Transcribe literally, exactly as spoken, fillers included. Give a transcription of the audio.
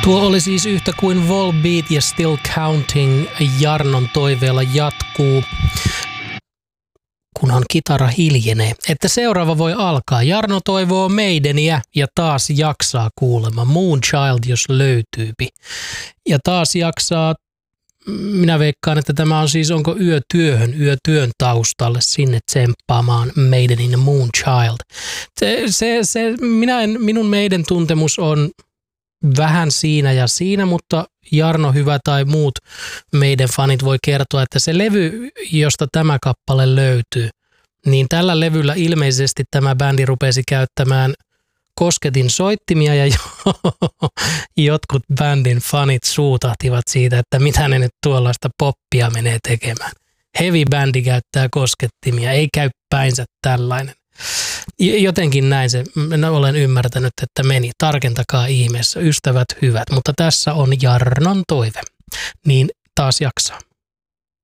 Tuo oli siis yhtä kuin Volbeat ja Still Counting Jarnon toiveella jatkuu, kunhan kitara hiljenee. Että seuraava voi alkaa. Jarno toivoo Maideniä ja taas jaksaa kuulemma. Moonchild, jos löytyypi. Ja taas jaksaa, minä veikkaan, että tämä on siis, onko yötyöhön, yötyön taustalle sinne tsemppaamaan Maidenin Moonchild. Se, se, se, minä en, minun meidän tuntemus on vähän siinä ja siinä, mutta Jarno Hyvä tai muut meidän fanit voi kertoa, että se levy, josta tämä kappale löytyy, niin tällä levyllä ilmeisesti tämä bändi rupesi käyttämään kosketin soittimia ja jotkut bändin fanit suutahtivat siitä, että mitä ne nyt tuollaista poppia menee tekemään. Heavy bändi käyttää koskettimia, ei käy päinsä tällainen. Jotenkin näin se, olen ymmärtänyt, että meni. Tarkentakaa ihmeessä, ystävät hyvät, mutta tässä on Jarnon toive. Niin taas jaksaa.